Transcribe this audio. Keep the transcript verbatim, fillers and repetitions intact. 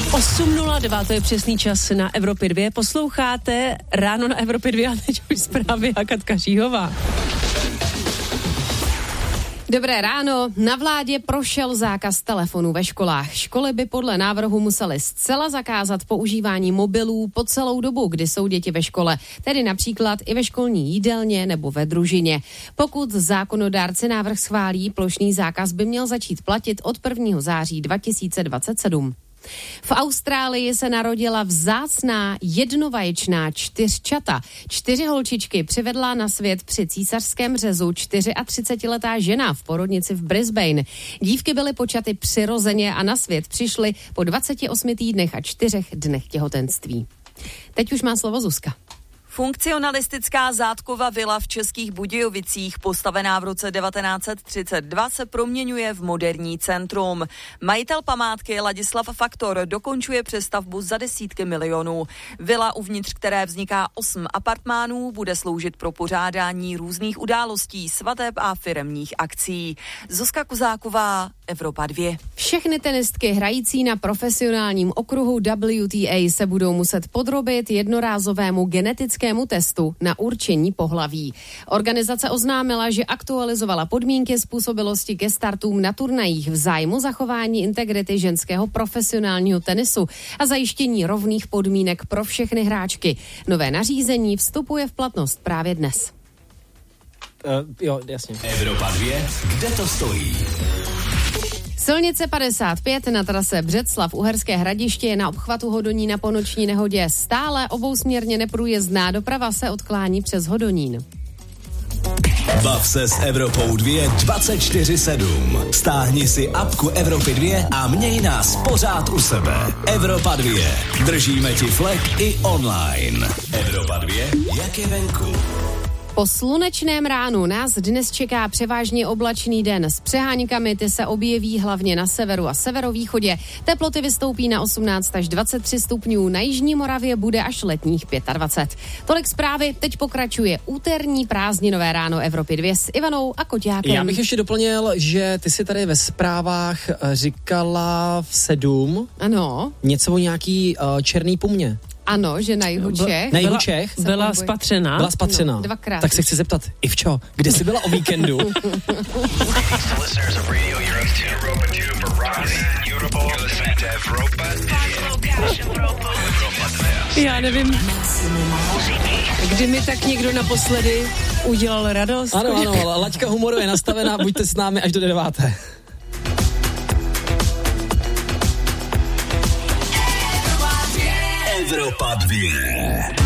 osm nula dva, to je přesný čas na Evropě dva. Posloucháte Ráno na Evropě dva a teď už zprávy a Katka Žíhová. Dobré ráno. Na vládě prošel zákaz telefonů ve školách. Školy by podle návrhu musely zcela zakázat používání mobilů po celou dobu, kdy jsou děti ve škole, tedy například i ve školní jídelně nebo ve družině. Pokud zákonodárci návrh schválí, plošný zákaz by měl začít platit od prvního září dva tisíce dvacet sedm. V Austrálii se narodila vzácná jednovaječná čtyřčata. Čtyři holčičky přivedla na svět při císařském řezu třicetičtyřletá žena v porodnici v Brisbane. Dívky byly počaty přirozeně a na svět přišly po dvaceti osmi týdnech a čtyřech dnech těhotenství. Teď už má slovo Zuzka. Funkcionalistická zátkova vila v Českých Budějovicích, postavená v roce devatenáct set třicet dva, se proměňuje v moderní centrum. Majitel památky Ladislav Faktor dokončuje přestavbu za desítky milionů. Vila, uvnitř které vzniká osm apartmánů, bude sloužit pro pořádání různých událostí, svateb a firemních akcí. Zuzka Kozáková, Evropa dva. Všechny tenistky hrající na profesionálním okruhu W T A se budou muset podrobit jednorázovému genetickému testu na určení pohlaví. Organizace oznámila, že aktualizovala podmínky způsobilosti ke startům na turnajích v zájmu zachování integrity ženského profesionálního tenisu a zajištění rovných podmínek pro všechny hráčky. Nové nařízení vstupuje v platnost právě dnes. Uh, jo, jasně. Evropa dva, kde to stojí? Silnice padesát pět na trase Břeclav Uherské Hradiště je na obchvatu Hodonína po noční nehodě stále obousměrně neprůjezdná, doprava se odklání přes Hodonín. Bav se s Evropou dva dvacet čtyři sedm. Stáhni si apku Evropy dva a měj nás pořád u sebe. Evropa dva. Držíme ti flek i online. Evropa dva, jak je venku. Po slunečném ránu nás dnes čeká převážně oblačný den s přeháňkami, ty se objeví hlavně na severu a severovýchodě. Teploty vystoupí na osmnáct až dvacet tři stupňů, na jižní Moravě bude až letních dvacet pět. Tolik zprávy, teď pokračuje úterní prázdninové ráno Evropy dva s Ivanou a Koťákem. Já bych ještě doplnil, že ty si tady ve zprávách říkala v sedm ano. něco o nějaký uh, černý pumě. Ano, že na jihu Čech. Na jihu Čech? Byla, byla spatřena. Byla spatřena. No, dvakrát. Tak se chci zeptat, Ivčo, kde jsi byla o víkendu? Já nevím, kdy mi tak někdo naposledy udělal radost. Ano, ano, laťka humoru je nastavená, buďte s námi až do deváté. Evropa dva.